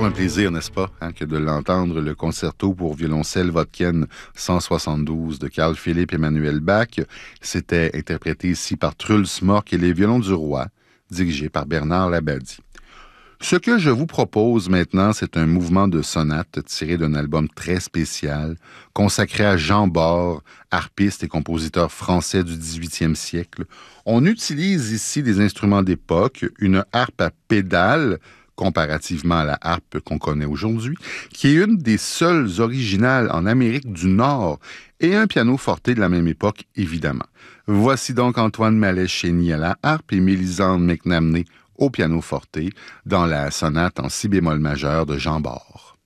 un plaisir, n'est-ce pas, que de l'entendre, le concerto pour violoncelle Vodken 172 de Carl Philipp Emanuel Bach. C'était interprété ici par Truls Mork et les violons du roi, dirigé par Bernard Labadie. Ce que je vous propose maintenant, c'est un mouvement de sonate tiré d'un album très spécial, consacré à Jean Bort, harpiste et compositeur français du 18e siècle. On utilise ici des instruments d'époque, une harpe à pédales, comparativement à la harpe qu'on connaît aujourd'hui, qui est une des seules originales en Amérique du Nord, et un piano forte de la même époque, évidemment. Voici donc Antoine Mallet-Chény à la harpe et Mélisande McNamee au piano forte dans la sonate en si bémol majeur de Jean Bort.